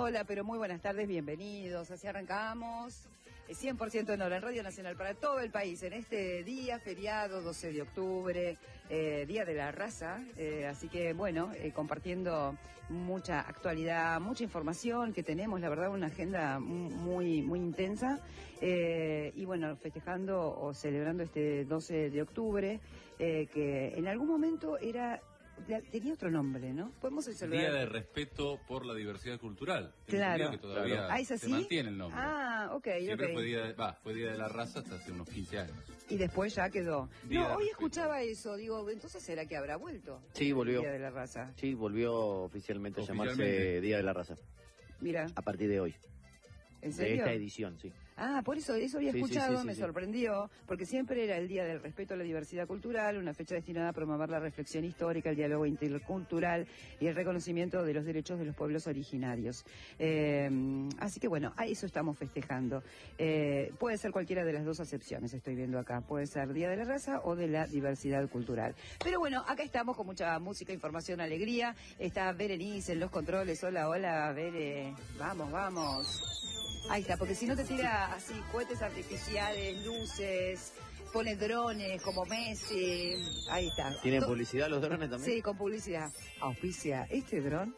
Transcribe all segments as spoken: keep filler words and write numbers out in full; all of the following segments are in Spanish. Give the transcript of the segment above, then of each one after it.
hola, pero muy buenas tardes, bienvenidos. Así arrancamos, cien por ciento en hora, en Radio Nacional para todo el país, en este día feriado, doce de octubre, eh, Día de la Raza. Eh, así que, bueno, eh, compartiendo mucha actualidad, mucha información que tenemos, la verdad, una agenda muy, muy intensa. Eh, y, bueno, festejando o celebrando este doce de octubre, eh, que en algún momento era... tenía otro nombre, ¿no? Podemos celebrar... Día de respeto por la diversidad cultural. Claro. Que todavía ¿Ah, es así? se mantiene el nombre. Ah, ok, Siempre ok. fue día de, bah, fue Día de la Raza hasta hace unos quince años. Y después ya quedó. Día no, de hoy respeto. escuchaba eso, digo, entonces ¿será que habrá vuelto? Sí, volvió. Día de la Raza. Sí, volvió oficialmente a Oficialmente. llamarse Día de la Raza. Mira, A partir de hoy. ¿en De serio? esta edición, sí. Ah, por eso, eso había Sí, sí, escuchado, sí, sí, me sí. sorprendió, porque siempre era el Día del Respeto a la Diversidad Cultural, una fecha destinada a promover la reflexión histórica, el diálogo intercultural y el reconocimiento de los derechos de los pueblos originarios. Eh, así que bueno, a eso estamos festejando. Eh, puede ser cualquiera de las dos acepciones, estoy viendo acá. Puede ser Día de la Raza o de la Diversidad Cultural. Pero bueno, acá estamos con mucha música, información, alegría. Está Berenice en los controles. Hola, hola, Bere. Vamos, vamos. Ahí está, porque si no te tira así cohetes artificiales, luces, pone drones como Messi. Ahí está. ¿Tienen To- publicidad los drones también? Sí, con publicidad. Auspicia este dron.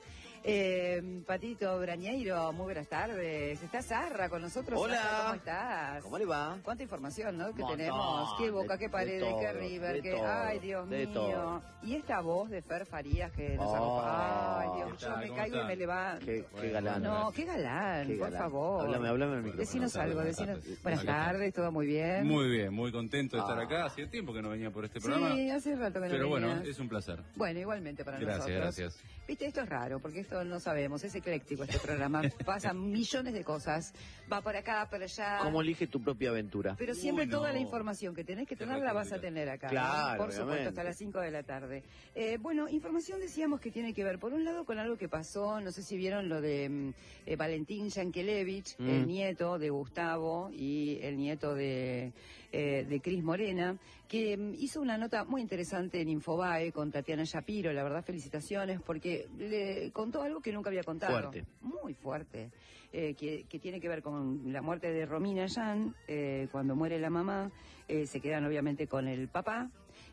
Eh, Patito Brañeiro, muy buenas tardes. ¿Estás Zarra con nosotros? Hola. Zarra, ¿cómo estás? ¿Cómo le va? Cuánta información, ¿no? Que Montón, tenemos. Qué Boca, de- qué de Paredes, todo, qué River, de qué... todo, Ay, Dios de mío. todo. Y esta voz de Fer Farías que nos Oh. acompaña. Ay, Dios, ¿Qué yo tal? me ¿Cómo caigo y están? me levanto. Qué, qué Bueno, galán. No, qué galán, Qué por galán. favor. Háblame, háblame al micrófono. Decinos algo, Buenas decinos... tardes. Buenas Buenas tardes, todo muy bien. Muy bien, muy contento de estar Ah. acá. Hacía tiempo que no venía por este programa. Sí, hace rato que no Pero bueno, venías. es un placer. Bueno, igualmente para Gracias, nosotros. gracias. Viste, esto es raro, porque esto no sabemos, es ecléctico este programa. Pasan millones de cosas. Va por acá, por allá. ¿Cómo elige tu propia aventura? Pero siempre Uy, toda no. la información que tenés que Qué tener la vas a complicado. tener acá. ¿no? Claro, Por supuesto, obviamente. hasta las cinco de la tarde. Eh, bueno, información decíamos que tiene que ver, por un lado, con algo que pasó, no sé si vieron lo de mm, eh, Valentín Yankelevich, Mm. el nieto de Gustavo y el nieto de, eh, de Cris Morena, que mm, hizo una nota muy interesante en Infobae con Tatiana Shapiro. La verdad, felicitaciones, porque le contó algo que nunca había contado. Fuerte. Muy fuerte. Eh, que, que tiene que ver con la muerte de Romina Yan, eh, cuando muere la mamá, eh, se quedan obviamente con el papá,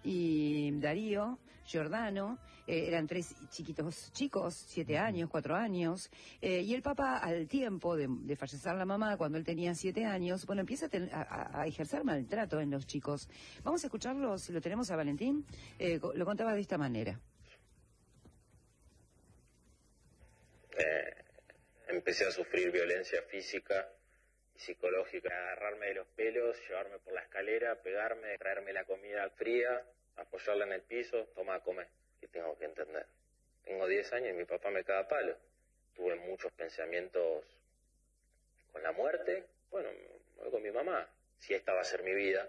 y Darío, Giordano, eh, eran tres chiquitos chicos, siete años, cuatro años, eh, y el papá al tiempo de, de fallecer la mamá, cuando él tenía siete años, bueno, empieza a, ten- a- a ejercer maltrato en los chicos. Vamos a escucharlo, si lo tenemos a Valentín, eh, co- lo contaba de esta manera. Eh, empecé a sufrir violencia física y psicológica, agarrarme de los pelos, llevarme por la escalera, pegarme, traerme la comida fría, apoyarla en el piso, toma a comer. ¿Qué tengo que entender? Tengo diez años y mi papá me caga a palo. Tuve muchos pensamientos con la muerte. Bueno, me voy con mi mamá. Si esta va a ser mi vida,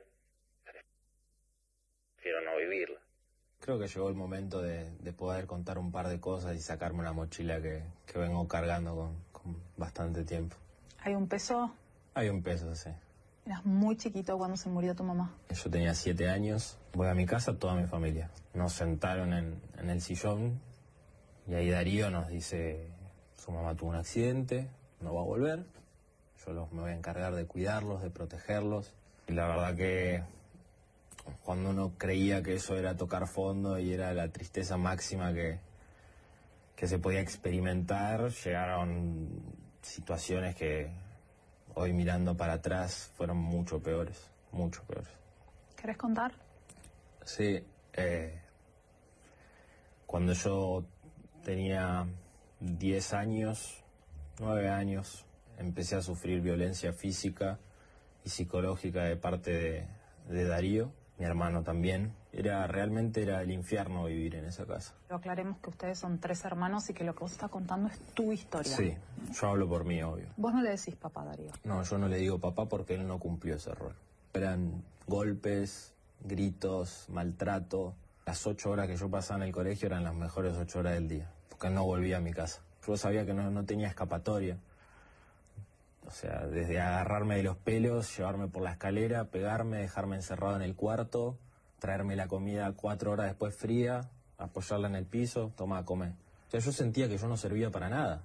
prefiero no vivirla. Creo que llegó el momento de, de poder contar un par de cosas y sacarme una mochila que, que vengo cargando con, con bastante tiempo. Hay un peso. Hay un peso, sí. Eras muy chiquito cuando se murió tu mamá. Yo tenía siete años, voy a mi casa, toda mi familia. Nos sentaron en, en el sillón y ahí Darío nos dice, su mamá tuvo un accidente, no va a volver. Yo los, me voy a encargar de cuidarlos, de protegerlos. Y la verdad que cuando uno creía que eso era tocar fondo y era la tristeza máxima que, que se podía experimentar, llegaron situaciones que hoy mirando para atrás fueron mucho peores, mucho peores. ¿Querés contar? Sí, eh, cuando yo tenía diez años, nueve años, empecé a sufrir violencia física y psicológica de parte de, de Darío, mi hermano también. Era, realmente era el infierno vivir en esa casa. Lo aclaremos que ustedes son tres hermanos y que lo que vos estás contando es tu historia. Sí, yo hablo por mí, obvio. Vos no le decís papá, Darío. No, yo no le digo papá porque él no cumplió ese rol. Eran golpes, gritos, maltrato. Las ocho horas que yo pasaba en el colegio eran las mejores ocho horas del día, porque no volvía a mi casa. Yo sabía que no, no tenía escapatoria. O sea, desde agarrarme de los pelos, llevarme por la escalera, pegarme, dejarme encerrado en el cuarto, traerme la comida cuatro horas después fría, apoyarla en el piso, toma a comer. O sea, yo sentía que yo no servía para nada.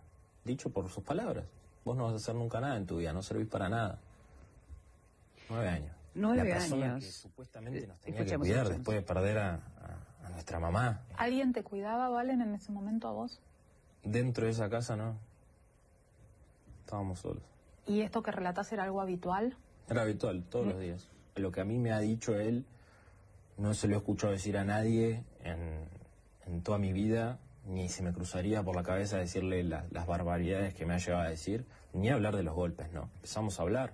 dicho por sus palabras. Vos no vas a hacer nunca nada en tu vida, no servís para nada. Nueve años. Nueve La persona años. que supuestamente nos tenía Escuchamos, que cuidar escuchamos. después de perder a, a, a nuestra mamá. ¿Alguien te cuidaba, Valen, en ese momento a vos? Dentro de esa casa no. Estábamos solos. ¿Y esto que relatás era algo habitual? Era habitual, todos los días. Lo que a mí me ha dicho él, no se lo he escuchado decir a nadie en, en toda mi vida, ni se me cruzaría por la cabeza decirle la- las barbaridades que me ha llegado a decir, ni hablar de los golpes, ¿no? Empezamos a hablar.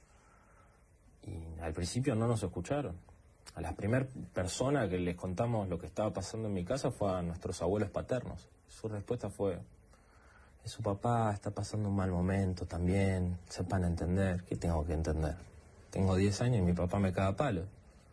Y al principio no nos escucharon. A la primera persona que les contamos lo que estaba pasando en mi casa fue a nuestros abuelos paternos. Su respuesta fue, su papá está pasando un mal momento también, sepan entender. ¿Qué tengo que entender? Tengo diez años y mi papá me caga a palo.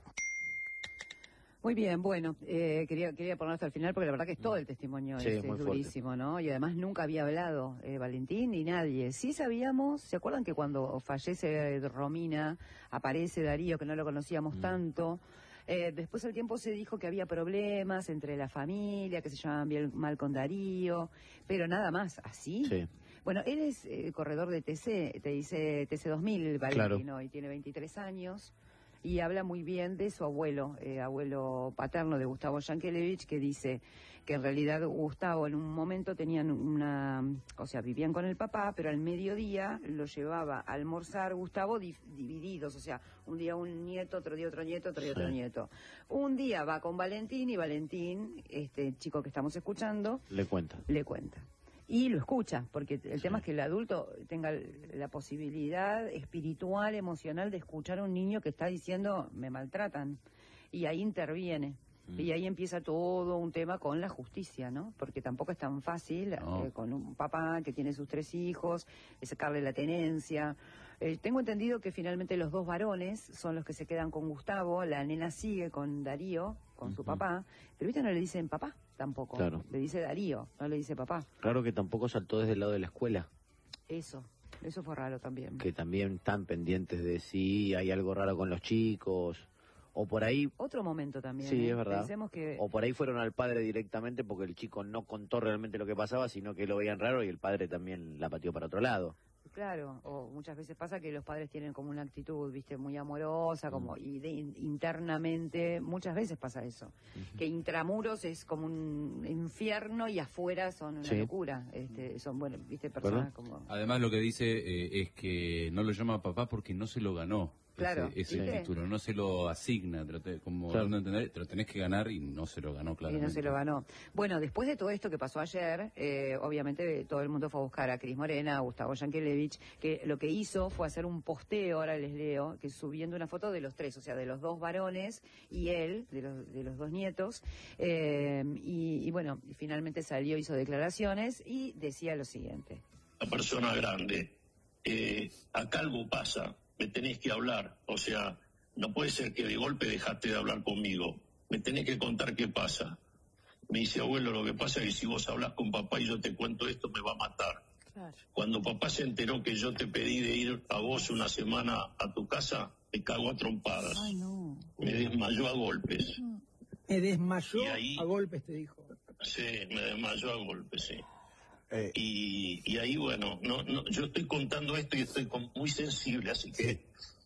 Muy bien, bueno, eh, quería quería poner hasta el final porque la verdad que es todo el testimonio Sí, es, es muy es durísimo, ¿no? Y además nunca había hablado eh, Valentín ni nadie. Sí sabíamos, ¿se acuerdan que cuando fallece eh, Romina aparece Darío, que no lo conocíamos Mm. tanto? Eh, después al tiempo se dijo que había problemas entre la familia, que se llevaban bien mal con Darío, pero nada más, ¿así? Sí. Bueno, él es eh, corredor de T C, te dice T C dos mil, Valentín, Claro. hoy tiene veintitrés años. Y habla muy bien de su abuelo, eh, abuelo paterno de Gustavo Yankelevich, que dice que en realidad Gustavo en un momento tenían una, o sea, vivían con el papá, pero al mediodía lo llevaba a almorzar Gustavo di- divididos, o sea, un día un nieto, otro día otro nieto, otro día otro Sí. nieto. Un día va con Valentín y Valentín, este chico que estamos escuchando, Le cuenta. le cuenta. Y lo escucha, porque el tema es que el adulto tenga la posibilidad espiritual, emocional de escuchar a un niño que está diciendo, me maltratan. Y ahí interviene. Mm. Y ahí empieza todo un tema con la justicia, ¿no? Porque tampoco es tan fácil No. eh, con un papá que tiene sus tres hijos, eh, sacarle la tenencia. Eh, tengo entendido que finalmente los dos varones son los que se quedan con Gustavo, la nena sigue con Darío, con su Ujú. papá, pero viste no le dicen papá tampoco, Claro. le dice Darío, no le dice papá. Claro que tampoco saltó desde el lado de la escuela, Eso, eso fue raro también. que también están pendientes de si hay algo raro con los chicos, o por ahí, Otro momento también. Sí, ¿eh? es verdad. Pensemos que o por ahí fueron al padre directamente porque el chico no contó realmente lo que pasaba, sino que lo veían raro y el padre también la pateó para otro lado. claro, o muchas veces pasa que los padres tienen como una actitud, viste, muy amorosa, Mm. como y de- internamente muchas veces pasa eso, que intramuros es como un infierno y afuera son una Sí. locura, este, son bueno, viste, personas como Además lo que dice eh, es que no lo llama papá porque no se lo ganó. Claro, ese, ese ¿viste? título, no se lo asigna, te lo te- como Claro. dando a entender, te lo tenés que ganar y no se lo ganó y claramente. no se lo ganó. Bueno, después de todo esto que pasó ayer, eh, obviamente todo el mundo fue a buscar a Cris Morena, a Gustavo Yankelevich, que lo que hizo fue hacer un posteo, ahora les leo, que subiendo una foto de los tres, o sea, de los dos varones y él, de los, de los dos nietos, eh, y, y bueno, y finalmente salió, hizo declaraciones y decía lo siguiente. La persona grande, eh, acá algo pasa, me tenés que hablar, o sea, no puede ser que de golpe dejaste de hablar conmigo, me tenés que contar qué pasa. Me dice, abuelo, lo que pasa es que si vos hablas con papá y yo te cuento esto, me va a matar. Claro. Cuando papá se enteró que yo te pedí de ir a vos una semana a tu casa, me cagó a trompadas, Ay, no. me desmayó a golpes. Me desmayó Y ahí- a golpes, te dijo. Sí, me desmayó a golpes, sí. Eh, Y, y ahí, bueno, no, no, yo estoy contando esto y estoy con- muy sensible, así que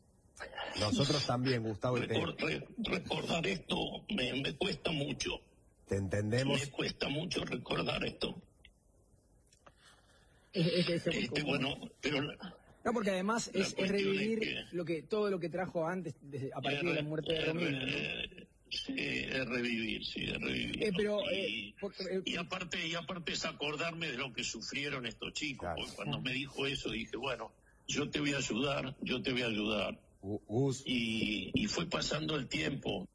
nosotros también, Gustavo, y te, recor- re- recordar esto me, me cuesta mucho. te entendemos. Me cuesta mucho recordar esto. Es, es que se- Este, como- bueno, pero no, porque además la es, es cuestión es revivir que- lo que todo lo que trajo antes, desde- a partir de la muerte de es, Romina, ¿no? eh, sí, es revivir, sí, es revivir. Eh, pero, y, eh, por- eh, y aparte, y aparte es acordarme de lo que sufrieron estos chicos. Claro. Porque cuando me dijo eso dije, bueno, yo te voy a ayudar, yo te voy a ayudar. Gu- Gus, Y, y fue pasando el tiempo.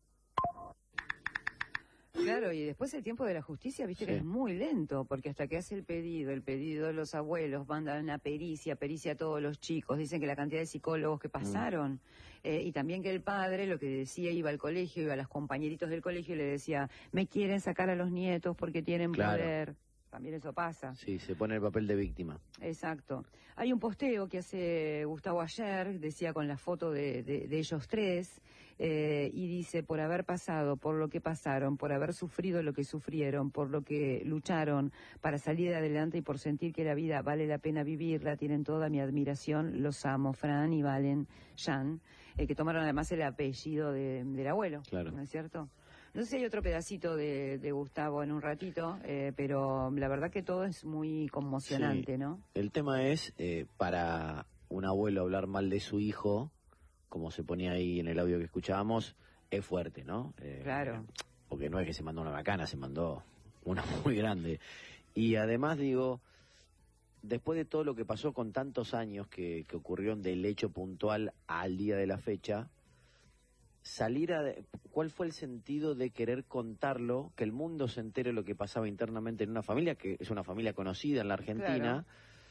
Claro, y después el tiempo de la justicia, viste que Sí. es muy lento, porque hasta que hace el pedido, el pedido de los abuelos, mandan una pericia, pericia a todos los chicos, dicen que la cantidad de psicólogos que pasaron, eh, y también que el padre, lo que decía, iba al colegio, iba a los compañeritos del colegio y le decía, me quieren sacar a los nietos porque tienen Claro. poder. también eso pasa. Sí, se pone el papel de víctima. Exacto. Hay un posteo que hace Gustavo ayer, decía con la foto de, de, de ellos tres, eh, y dice, por haber pasado, por lo que pasaron, por haber sufrido lo que sufrieron, por lo que lucharon para salir adelante y por sentir que la vida vale la pena vivirla, tienen toda mi admiración, los amo, Fran y Valen, Jan, eh, que tomaron además el apellido de, del abuelo, claro. ¿no es cierto? No sé si hay otro pedacito de, de Gustavo en un ratito, eh, pero la verdad que todo es muy conmocionante, Sí. ¿no? El tema es, eh, para un abuelo hablar mal de su hijo, como se ponía ahí en el audio que escuchábamos, es fuerte, ¿no? Eh, Claro. Porque no es que se mandó una bacana, se mandó una muy grande. Y además digo, después de todo lo que pasó con tantos años que, que ocurrieron del hecho puntual al día de la fecha, salir a... ¿Cuál fue el sentido de querer contarlo, que el mundo se entere lo que pasaba internamente en una familia, que es una familia conocida en la Argentina? Claro.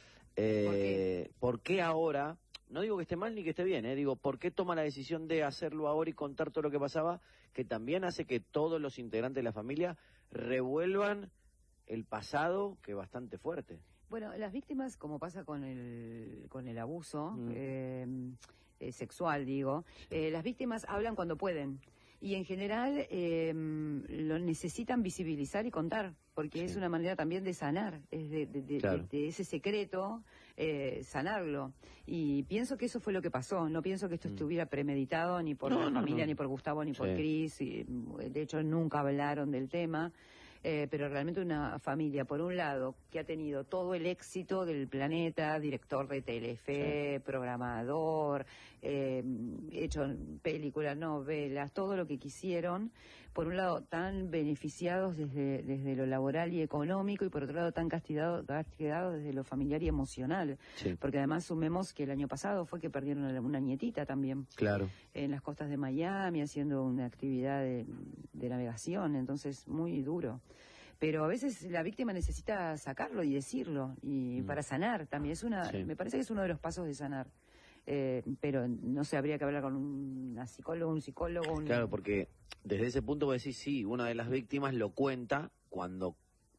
Eh, ¿Por qué ahora? No digo que esté mal ni que esté bien, eh, digo, ¿por qué toma la decisión de hacerlo ahora y contar todo lo que pasaba? Que también hace que todos los integrantes de la familia revuelvan el pasado, que es bastante fuerte. Bueno, las víctimas, como pasa con el, con el abuso Mm. eh, eh, sexual, digo, eh, las víctimas hablan cuando pueden. Y en general eh, lo necesitan visibilizar y contar, porque Sí. es una manera también de sanar, es de, de- de- Claro. de- de ese secreto, eh, sanarlo. Y pienso que eso fue lo que pasó, no pienso que esto Mm. estuviera premeditado ni por No, la no, familia, no. ni por Gustavo, ni por Sí. Cris, y, de hecho nunca hablaron del tema. Eh, pero realmente una familia, por un lado, que ha tenido todo el éxito del planeta, director de Telefe, programador, eh, hecho películas, novelas, todo lo que quisieron, por un lado tan beneficiados desde, desde lo laboral y económico, y por otro lado tan castigados castigados desde lo familiar y emocional, Sí, porque además sumemos que el año pasado fue que perdieron a una nietita también claro. en las costas de Miami haciendo una actividad de, de navegación, entonces muy duro. Pero a veces la víctima necesita sacarlo y decirlo, y Mm. para sanar también. Es una, Sí. me parece que es uno de los pasos de sanar. Eh, pero no sé, habría que hablar con una psicóloga, un psicólogo. Un... Claro, porque desde ese punto vos decís, sí, una de las víctimas lo cuenta cuando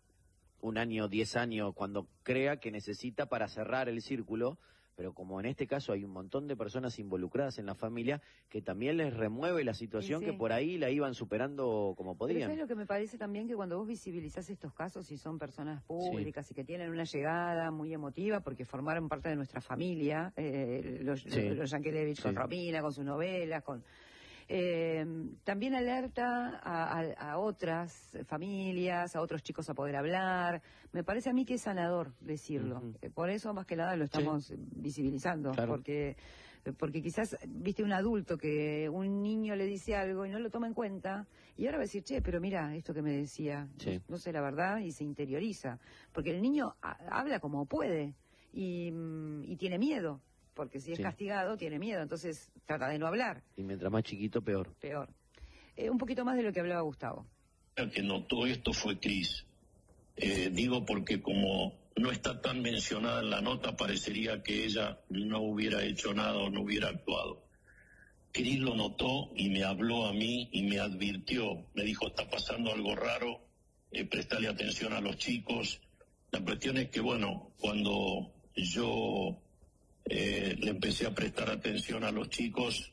un año, diez años, cuando crea que necesita para cerrar el círculo, pero como en este caso hay un montón de personas involucradas en la familia, que también les remueve la situación Sí, que sí. por ahí la iban superando como Pero podían. ¿sabes lo que me parece también? Que cuando vos visibilizás estos casos y son personas públicas y que tienen una llegada muy emotiva porque formaron parte de nuestra familia, eh, los, Sí. los, los Yankelevich con Sí. Romina, con sus novelas, con... Eh, también alerta a, a- a otras familias, a otros chicos a poder hablar. Me parece a mí que es sanador decirlo. Ujú. Eh, Por eso más que nada lo estamos visibilizando, Claro. porque porque quizás viste un adulto que un niño le dice algo y no lo toma en cuenta y ahora va a decir, che, pero mira esto que me decía, Sí. no, no sé la verdad, y se interioriza, porque el niño ha- habla como puede y, mm, y tiene miedo, porque si es Sí. castigado tiene miedo, entonces trata de no hablar, Y mientras más chiquito, peor. peor. Eh, un poquito más de lo que hablaba Gustavo. La que notó esto fue Cris. Eh, digo porque como no está tan mencionada en la nota, parecería que ella no hubiera hecho nada o no hubiera actuado. Cris lo notó y me habló a mí y me advirtió. Me dijo, está pasando algo raro, eh, prestale atención a los chicos. La cuestión es que, bueno, cuando yo eh, le empecé a prestar atención a los chicos,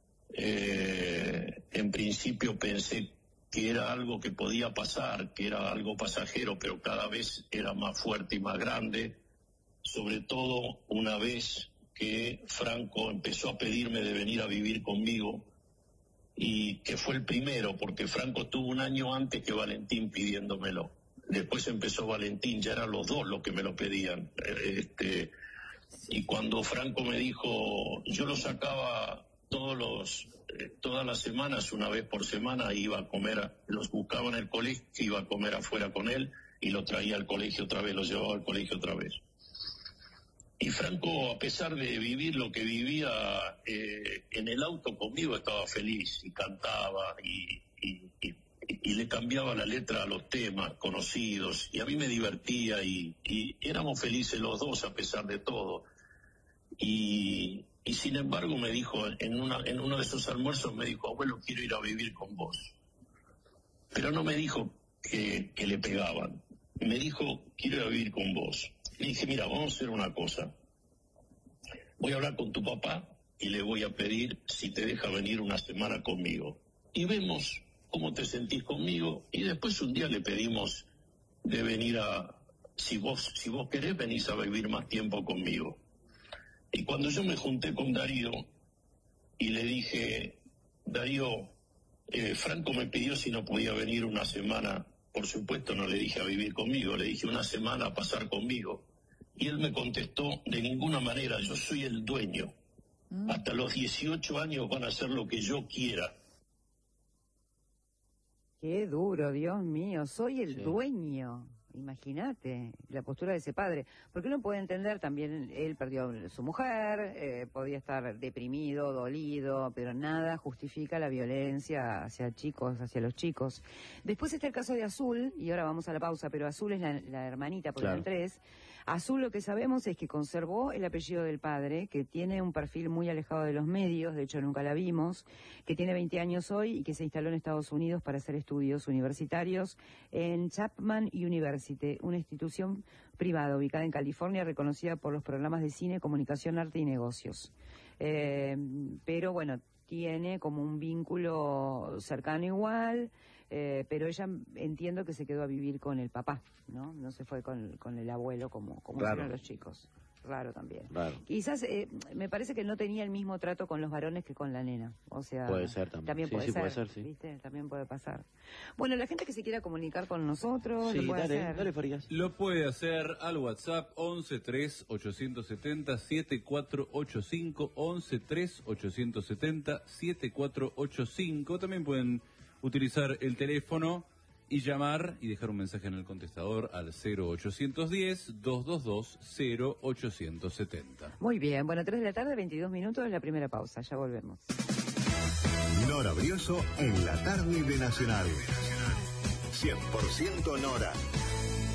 eh, en principio pensé que era algo que podía pasar, que era algo pasajero, pero cada vez era más fuerte y más grande, sobre todo una vez que Franco empezó a pedirme de venir a vivir conmigo, y que fue el primero, porque Franco estuvo un año antes que Valentín pidiéndomelo. Después empezó Valentín, ya eran los dos los que me lo pedían. Eh, Este, y cuando Franco me dijo, yo lo sacaba todos los eh, todas las semanas, una vez por semana, iba a comer, a- los buscaba en el colegio, iba a comer afuera con él y lo traía al colegio otra vez, lo llevaba al colegio otra vez. Y Franco, a pesar de vivir lo que vivía eh, en el auto conmigo, estaba feliz y cantaba y, y, y- y le cambiaba la letra a los temas conocidos, y a mí me divertía y, y éramos felices los dos a pesar de todo. Y, y sin embargo me dijo, en, una, en uno de esos almuerzos me dijo, abuelo, quiero ir a vivir con vos. Pero no me dijo que, que le pegaban, me dijo, quiero ir a vivir con vos. Le dije, mira, vamos a hacer una cosa. Voy a hablar con tu papá y le voy a pedir si te deja venir una semana conmigo. Y vemos cómo te sentís conmigo, y después un día le pedimos de venir a, si vos, si vos querés, venís a vivir más tiempo conmigo. Y cuando yo me junté con Darío y le dije, Darío, eh, Franco me pidió si no podía venir una semana, por supuesto no le dije a vivir conmigo, le dije una semana a pasar conmigo. Y él me contestó, de ninguna manera, yo soy el dueño. Mm. Hasta los dieciocho años van a hacer lo que yo quiera. Qué duro, Dios mío, soy el Sí. dueño. Imagínate la postura de ese padre, porque uno puede entender también, él perdió a su mujer, eh, podía estar deprimido, dolido, pero nada justifica la violencia hacia chicos, hacia los chicos. Después está el caso de Azul, y ahora vamos a la pausa, pero Azul es la, la hermanita, porque Claro. eran tres. Azul, lo que sabemos es que conservó el apellido del padre, que tiene un perfil muy alejado de los medios, de hecho nunca la vimos, que tiene veinte años hoy y que se instaló en Estados Unidos para hacer estudios universitarios en Chapman University, una institución privada ubicada en California, reconocida por los programas de cine, comunicación, arte y negocios. Eh, pero bueno, tiene como un vínculo cercano igual, eh, pero ella entiendo que se quedó a vivir con el papá, ¿no? No se fue con, con el abuelo como, como Claro. hicieron los chicos. Raro también. Claro. Quizás, eh, me parece que no tenía el mismo trato con los varones que con la nena. O sea, Puede ser también. También Sí, puede, sí, ser, puede ser, sí. ¿viste? También puede pasar. Bueno, la gente que se quiera comunicar con nosotros, Sí, lo puede dale, hacer. dale, Farías. Lo puede hacer al WhatsApp once tres ochocientos setenta setenta y cuatro ochenta y cinco, once tres ochocientos setenta setenta y cuatro ochenta y cinco. También pueden utilizar el teléfono y llamar y dejar un mensaje en el contestador al cero ochocientos diez, doscientos veintidós, cero ochocientos setenta. Muy bien, bueno, tres de la tarde, veintidós minutos, es la primera pausa, ya volvemos. Nora Brioso en la tarde de Nacional. cien por ciento Nora.